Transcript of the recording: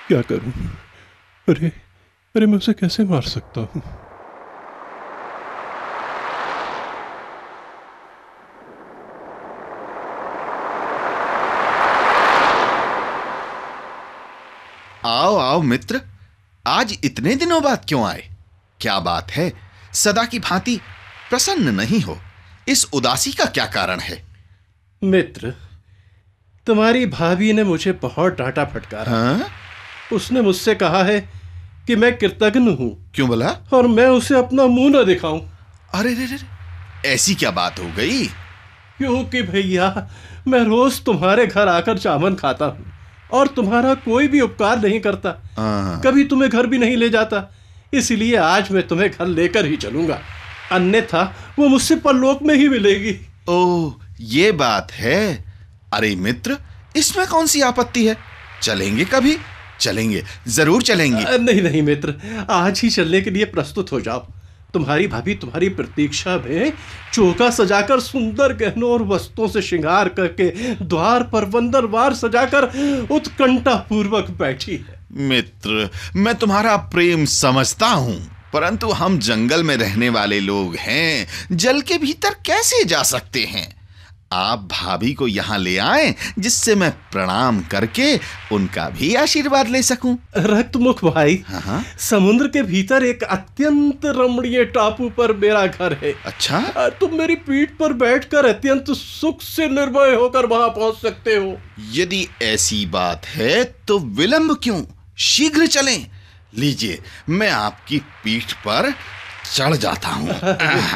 क्या करूं? अरे अरे, मैं उसे कैसे मार सकता हूं? आओ आओ मित्र, आज इतने दिनों बाद क्यों आए? क्या बात है, सदा की भांति प्रसन्न नहीं हो? इस उदासी का क्या कारण है? मित्र, तुम्हारी भाभी ने मुझे बहुत डांटा फटकारा। हाँ? उसने मुझसे कहा है कि मैं कृतघ्न हूं क्यों बोला? और मैं उसे अपना मुंह न दिखाऊं। अरे रे रे, ऐसी क्या बात हो गई? क्योंकि भैया, मैं रोज तुम्हारे घर आकर चावल खाता हूं और तुम्हारा कोई भी उपकार नहीं करता। कभी तुम्हें घर भी नहीं ले जाता। इसलिए आज मैं तुम्हें घर लेकर ही चलूंगा, अन्यथा वो मुझसे परलोक में ही मिलेगी। ओह, ये बात है। अरे मित्र, इसमें कौन सी आपत्ति है? चलेंगे, कभी चलेंगे, जरूर चलेंगे। नहीं नहीं मित्र, आज ही चलने के लिए प्रस्तुत हो जाओ। तुम्हारी भाभी तुम्हारी प्रतीक्षा में चौका सजाकर सुंदर गहनों और वस्त्रों से श्रृंगार करके द्वार पर वंदरवार सजाकर उत्कंठा पूर्वक बैठी है। मित्र, मैं तुम्हारा प्रेम समझता हूं, परंतु हम जंगल में रहने वाले लोग हैं, जल के भीतर कैसे जा सकते हैं? आप भाभी को यहां ले आएं, जिससे मैं प्रणाम करके उनका भी आशीर्वाद ले सकूं। रक्तमुख भाई, हाँ? समुद्र के भीतर एक अत्यंत रमणीय टापू पर मेरा घर है। अच्छा? तुम मेरी पीठ पर बैठकर अत्यंत सुख से निर्भय होकर वहां पहुंच सकते हो। यदि ऐसी बात है तो विलंब क्यों? शीघ्र चलें। लीजिए, मैं आपकी पीठ पर चढ़ जाता हूं।